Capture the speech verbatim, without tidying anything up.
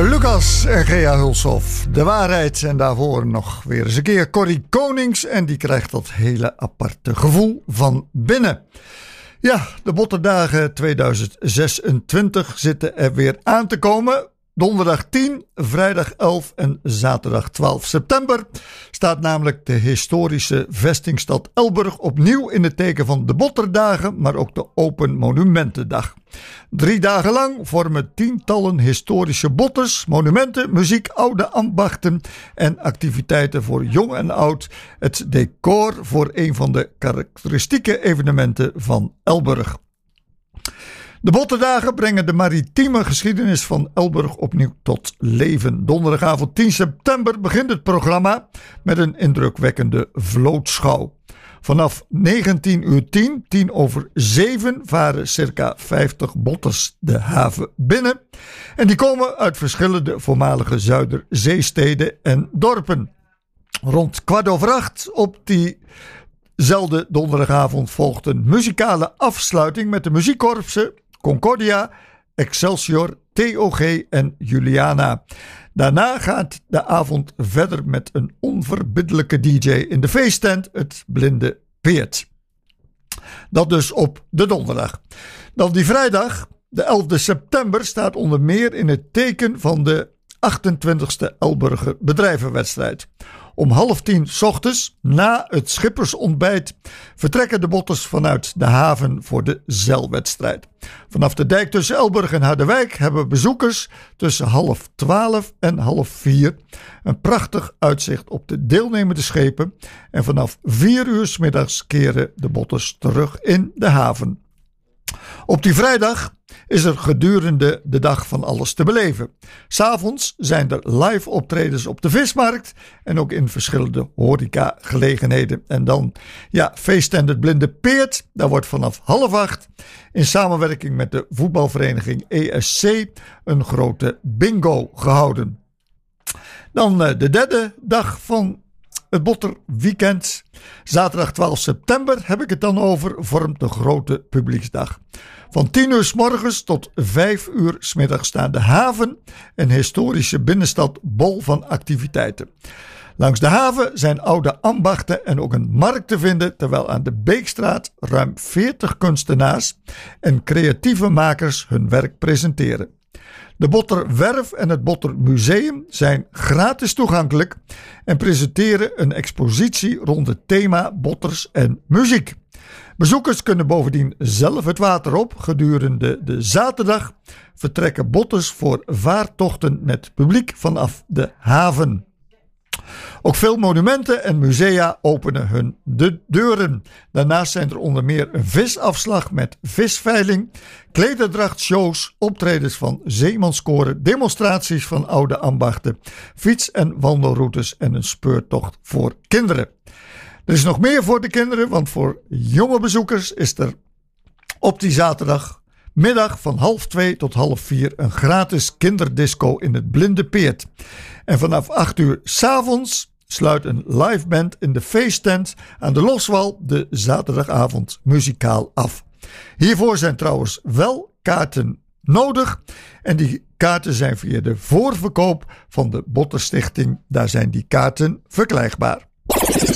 Lucas en Gea Hulshoff, De Waarheid. En daarvoor nog weer eens een keer Corrie Konings. En die krijgt dat hele aparte gevoel van binnen. Ja, de Botterdagen tweeduizend zesentwintig zitten er weer aan te komen. Donderdag tien, vrijdag elf en zaterdag twaalf september staat namelijk de historische vestingstad Elburg opnieuw in het teken van de Botterdagen, maar ook de Open Monumentendag. Drie dagen lang vormen tientallen historische botters, monumenten, muziek, oude ambachten en activiteiten voor jong en oud het decor voor een van de karakteristieke evenementen van Elburg. De Botterdagen brengen de maritieme geschiedenis van Elburg opnieuw tot leven. Donderdagavond tien september begint het programma met een indrukwekkende vlootschouw. Vanaf negentien uur tien, tien over zeven, varen circa vijftig botters de haven binnen. En die komen uit verschillende voormalige Zuiderzeesteden en dorpen. Rond kwart over acht op diezelfde donderdagavond volgt een muzikale afsluiting met de muziekkorpsen Concordia, Excelsior, T O G en Juliana. Daarna gaat de avond verder met een onverbiddelijke D J in de feesttent, het Blinde Peert. Dat dus op de donderdag. Dan die vrijdag, de elfde september, staat onder meer in het teken van de achtentwintigste Elburger bedrijvenwedstrijd. Om half tien 's ochtends, na het schippersontbijt, vertrekken de botters vanuit de haven voor de zeilwedstrijd. Vanaf de dijk tussen Elburg en Harderwijk hebben bezoekers tussen half twaalf en half vier een prachtig uitzicht op de deelnemende schepen. En vanaf vier uur 's middags keren de botters terug in de haven. Op die vrijdag is er gedurende de dag van alles te beleven. 'S Avonds zijn er live optredens op de vismarkt en ook in verschillende horecagelegenheden. En dan, ja, feesttent het Blinde Peert. Daar wordt vanaf half acht in samenwerking met de voetbalvereniging E S C een grote bingo gehouden. Dan uh, de derde dag van het Botterweekend. Zaterdag twaalf september heb ik het dan over, vormt de grote publieksdag. Van tien uur 's morgens tot vijf uur 's middags staan de haven en historische binnenstad bol van activiteiten. Langs de haven zijn oude ambachten en ook een markt te vinden, terwijl aan de Beekstraat ruim veertig kunstenaars en creatieve makers hun werk presenteren. De Botterwerf en het Bottermuseum zijn gratis toegankelijk en presenteren een expositie rond het thema botters en muziek. Bezoekers kunnen bovendien zelf het water op. Gedurende de zaterdag vertrekken botters voor vaartochten met publiek vanaf de haven. Ook veel monumenten en musea openen hun de deuren. Daarnaast zijn er onder meer een visafslag met visveiling, klederdrachtshows, optredens van zeemanskoren, demonstraties van oude ambachten, fiets- en wandelroutes en een speurtocht voor kinderen. Er is nog meer voor de kinderen, want voor jonge bezoekers is er op die zaterdagmiddag van half twee tot half vier een gratis kinderdisco in het Blinde Peert. En vanaf acht uur 's avonds sluit een live band in de feesttent aan de Loswal de zaterdagavond muzikaal af. Hiervoor zijn trouwens wel kaarten nodig en die kaarten zijn via de voorverkoop van de Botterstichting. Daar zijn die kaarten verkrijgbaar.